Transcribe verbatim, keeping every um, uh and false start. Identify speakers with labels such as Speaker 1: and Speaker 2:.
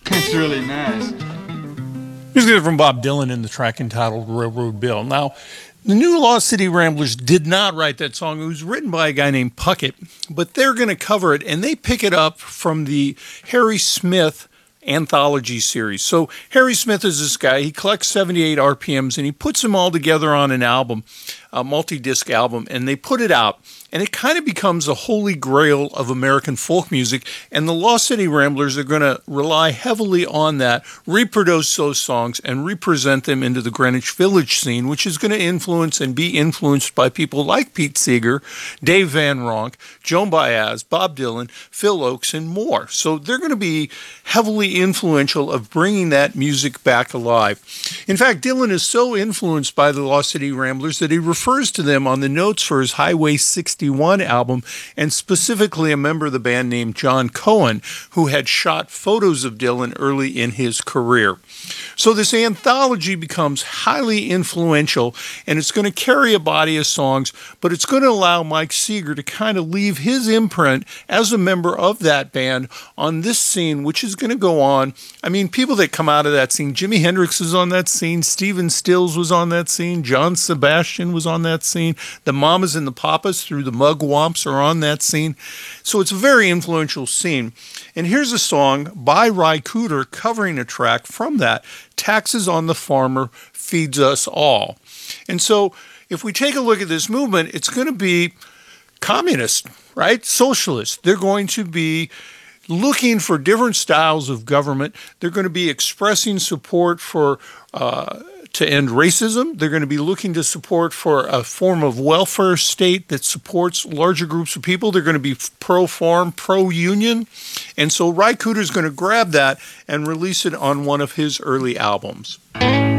Speaker 1: It's really nice.
Speaker 2: Music from Bob Dylan in the track entitled Railroad Bill. Now, the New Lost City Ramblers did not write that song. It was written by a guy named Puckett, but they're going to cover it, and they pick it up from the Harry Smith anthology series. So Harry Smith is this guy. He collects seventy-eight R P Ms, and he puts them all together on an album, a multi-disc album, and they put it out. And it kind of becomes a holy grail of American folk music. And the Lost City Ramblers are going to rely heavily on that, reproduce those songs, and represent them into the Greenwich Village scene, which is going to influence and be influenced by people like Pete Seeger, Dave Van Ronk, Joan Baez, Bob Dylan, Phil Ochs, and more. So they're going to be heavily influential of bringing that music back alive. In fact, Dylan is so influenced by the Lost City Ramblers that he refers to them on the notes for his Highway sixty-one album, and specifically a member of the band named John Cohen, who had shot photos of Dylan early in his career. So this anthology becomes highly influential, and it's going to carry a body of songs, but it's going to allow Mike Seeger to kind of leave his imprint as a member of that band on this scene, which is going to go on. I mean, people that come out of that scene, Jimi Hendrix is on that scene, Stephen Stills was on that scene, John Sebastian was on that scene, the Mamas and the Papas through the Mugwumps are on that scene. So it's a very influential scene. And here's a song by Ry Cooder covering a track from that, Taxes on the Farmer Feeds Us All. And so if we take a look at this movement, it's going to be communist, right? Socialist. They're going to be looking for different styles of government. They're going to be expressing support for uh, to end racism. They're going to be looking to support for a form of welfare state that supports larger groups of people. They're going to be pro-farm, pro-union. And so Ry Cooder is going to grab that and release it on one of his early albums.